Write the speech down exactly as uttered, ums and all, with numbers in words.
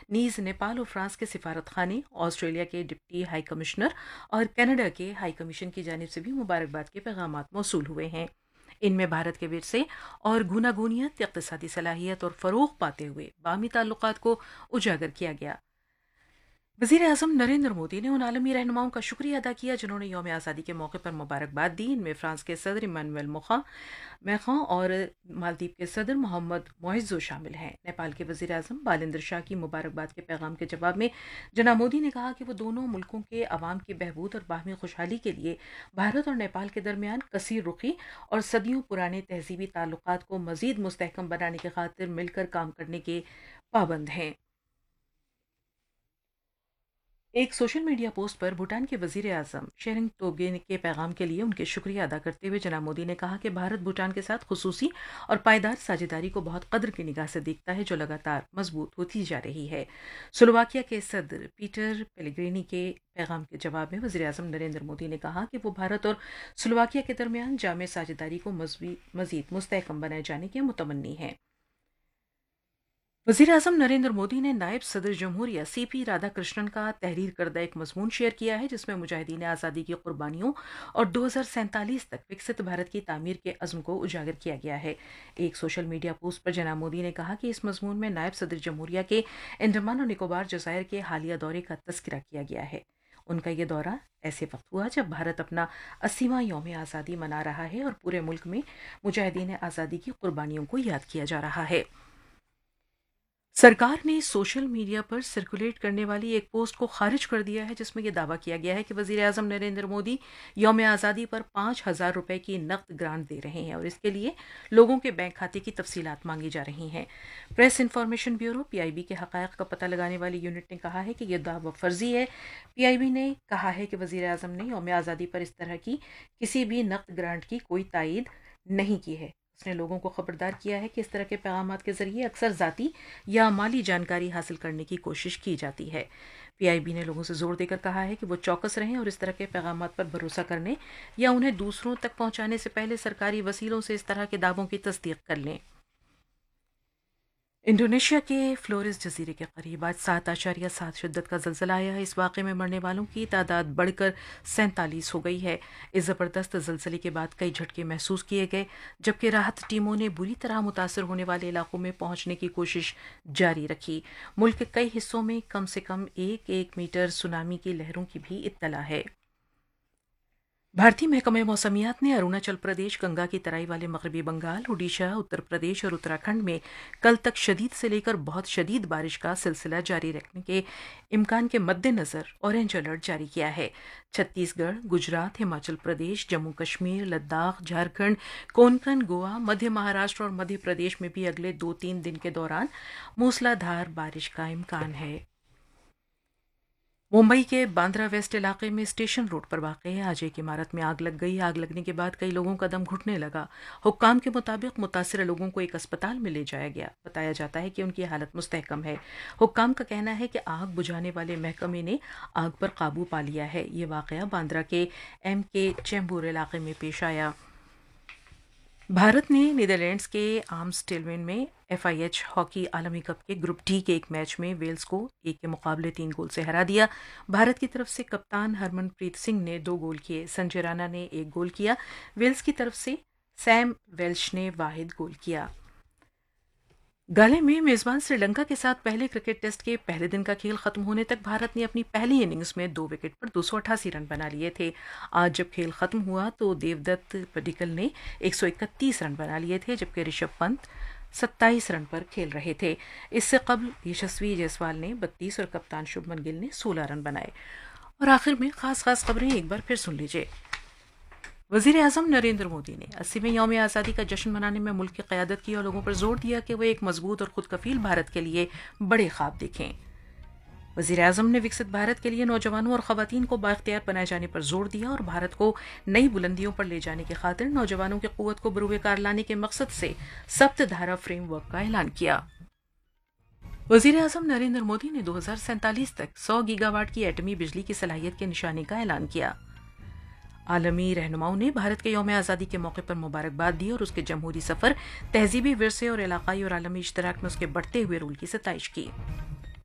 نیز نیپال اور فرانس کے سفارت خانے، آسٹریلیا کے ڈپٹی ہائی کمشنر اور کینیڈا کے ہائی کمیشن کی جانب سے بھی مبارکباد کے پیغامات موصول ہوئے ہیں۔ ان میں بھارت کے ورثے اور گوناگونیت، اقتصادی صلاحیت اور فروغ پاتے ہوئے باہمی تعلقات کو اجاگر کیا گیا۔ وزیر اعظم نریندر مودی نے ان عالمی رہنماؤں کا شکریہ ادا کیا جنہوں نے یوم آزادی کے موقع پر مبارکباد دی۔ ان میں فرانس کے صدر ایمانوئل میخواں اور مالدیپ کے صدر محمد معزو شامل ہیں۔ نیپال کے وزیر اعظم بالیندر شاہ کی مبارکباد کے پیغام کے جواب میں جناب مودی نے کہا کہ وہ دونوں ملکوں کے عوام کی بہبود اور باہمی خوشحالی کے لیے بھارت اور نیپال کے درمیان کثیر رخی اور صدیوں پرانے تہذیبی تعلقات کو مزید مستحکم بنانے کی خاطر مل کر کام کرنے کے پابند ہیں۔ ایک سوشل میڈیا پوسٹ پر بھوٹان کے وزیر اعظم شیرنگ توبگے کے پیغام کے لیے ان کے شکریہ ادا کرتے ہوئے جناب مودی نے کہا کہ بھارت بھوٹان کے ساتھ خصوصی اور پائیدار ساجھیداری کو بہت قدر کی نگاہ سے دیکھتا ہے جو لگاتار مضبوط ہوتی جا رہی ہے۔ سلوواکیہ کے صدر پیٹر پیلیگرینی کے پیغام کے جواب میں وزیر اعظم نریندر مودی نے کہا کہ وہ بھارت اور سلوواکیہ کے درمیان جامع ساجھیداری کو مزید مستحکم بنائے جانے کے متمنی ہیں۔ وزیر اعظم نریندر مودی نے نائب صدر جمہوریہ سی پی رادھا کرشنن کا تحریر کردہ ایک مضمون شیئر کیا ہے جس میں مجاہدین آزادی کی قربانیوں اور دو ہزار سینتالیس تک وکست بھارت کی تعمیر کے عزم کو اجاگر کیا گیا ہے۔ ایک سوشل میڈیا پوسٹ پر جناب مودی نے کہا کہ اس مضمون میں نائب صدر جمہوریہ کے انڈمان اور نکوبار جزائر کے حالیہ دورے کا تذکرہ کیا گیا ہے۔ ان کا یہ دورہ ایسے وقت ہوا جب بھارت اپنا اسیواں یوم آزادی منا رہا ہے اور پورے ملک میں مجاہدین آزادی کی قربانیوں کو یاد کیا جا رہا ہے۔ سرکار نے سوشل میڈیا پر سرکولیٹ کرنے والی ایک پوسٹ کو خارج کر دیا ہے جس میں یہ دعویٰ کیا گیا ہے کہ وزیر اعظم نریندر مودی یوم آزادی پر پانچ ہزار روپے کی نقد گرانٹ دے رہے ہیں اور اس کے لیے لوگوں کے بینک کھاتے کی تفصیلات مانگی جا رہی ہیں۔ Press information bureau P I be کے حقائق کا پتہ لگانے والی یونٹ نے کہا ہے کہ یہ دعویٰ فرضی ہے۔ پی آئی بی نے کہا ہے کہ وزیر اعظم نے یوم آزادی پر اس طرح کی کسی بھی نقد گرانٹ کی کوئی تائید نہیں کی ہے۔ اس نے لوگوں کو خبردار کیا ہے کہ اس طرح کے پیغامات کے ذریعے اکثر ذاتی یا مالی جانکاری حاصل کرنے کی کوشش کی جاتی ہے۔ پی آئی بی نے لوگوں سے زور دے کر کہا ہے کہ وہ چوکس رہیں اور اس طرح کے پیغامات پر بھروسہ کرنے یا انہیں دوسروں تک پہنچانے سے پہلے سرکاری وسیلوں سے اس طرح کے دعووں کی تصدیق کر لیں۔ انڈونیشیا کے فلورس جزیرے کے قریب آج سات اشاریہ سات شدت کا زلزلہ آیا ہے۔ اس واقعے میں مرنے والوں کی تعداد بڑھ کر سینتالیس ہو گئی ہے۔ اس زبردست زلزلے کے بعد کئی جھٹکے محسوس کیے گئے جبکہ راحت ٹیموں نے بری طرح متاثر ہونے والے علاقوں میں پہنچنے کی کوشش جاری رکھی۔ ملک کے کئی حصوں میں کم سے کم ایک ایک میٹر سونامی کی لہروں کی بھی اطلاع ہے۔ بھارتی محکمہ موسمیات نے اروناچل پردیش، گنگا کی ترائی والے مغربی بنگال، اڈیشہ، اتر پردیش اور اتراکھنڈ میں کل تک شدید سے لے کر بہت شدید بارش کا سلسلہ جاری رکھنے کے امکان کے مد نظر اورنج الرٹ جاری کیا ہے۔ چھتیس گڑھ، گجرات، ہماچل پردیش، جموں کشمیر، لداخ، جھارکھنڈ، کونکن، گوا، مدھیہ مہاراشٹر اور مدھیہ پردیش میں بھی اگلے دو تین دن کے دوران موسلا دھار بارش کا امکان ہے۔ ممبئی کے باندرا ویسٹ علاقے میں اسٹیشن روڈ پر واقع ہے آج ایک عمارت میں آگ لگ گئی۔ آگ لگنے کے بعد کئی لوگوں کا دم گھٹنے لگا۔ حکام کے مطابق متاثرہ لوگوں کو ایک اسپتال میں لے جایا گیا۔ بتایا جاتا ہے کہ ان کی حالت مستحکم ہے۔ حکام کا کہنا ہے کہ آگ بجھانے والے محکمے نے آگ پر قابو پا لیا ہے۔ یہ واقعہ باندرا کے ایم کے چیمبور علاقے میں پیش آیا۔ بھارت نے نیدرلینڈز کے آمسٹیلوین میں ایف آئی ایچ ہاکی عالمی کپ کے گروپ ڈی کے ایک میچ میں ویلز کو ایک کے مقابلے تین گول سے ہرا دیا۔ بھارت کی طرف سے کپتان ہرمن پریت سنگھ نے دو گول کیے، سنجے رانا نے ایک گول کیا۔ ویلز کی طرف سے سیم ویلش نے واحد گول کیا۔ گالے میں میزبان سری لنکا کے ساتھ پہلے کرکٹ ٹیسٹ کے پہلے دن کا کھیل ختم ہونے تک بھارت نے اپنی پہلی اننگز میں دو وکٹ پر دو سو اٹھاسی رن بنا لیے تھے۔ آج جب کھیل ختم ہوا تو دیو دت پڈیکل نے ایک سو اکتیس رن بنا لیے تھے جبکہ رشبھ پنت ستائیس رن پر کھیل رہے تھے۔ اس سے قبل یشسوی جیسوال نے بتیس اور کپتان شبھمن گل نے سولہ رن بنائے۔ اور آخر میں خاص خاص خبریں ایک بار پھر سن لیجیے۔ وزیر اعظم نریندر مودی نے اسیویں یوم آزادی کا جشن منانے میں ملک کی قیادت کی اور لوگوں پر زور دیا کہ وہ ایک مضبوط اور خود کفیل بھارت کے لیے بڑے خواب دیکھیں۔ وزیر اعظم نے وکست بھارت کے لیے نوجوانوں اور خواتین کو بااختیار بنائے جانے پر زور دیا اور بھارت کو نئی بلندیوں پر لے جانے کی خاطر نوجوانوں کی قوت کو بروئے کار لانے کے مقصد سے سپت دھارا فریم ورک کا اعلان کیا۔ وزیر اعظم نریندر مودی نے دو ہزار سینتالیس تک سو گیگا واٹ کی ایٹمی بجلی کی صلاحیت کے نشانے کا اعلان کیا۔ عالمی رہنماؤں نے بھارت کے یوم آزادی کے موقع پر مبارکباد دی اور اس کے جمہوری سفر، تہذیبی ورثے اور علاقائی اور عالمی اشتراک میں اس کے بڑھتے ہوئے رول کی ستائش کی۔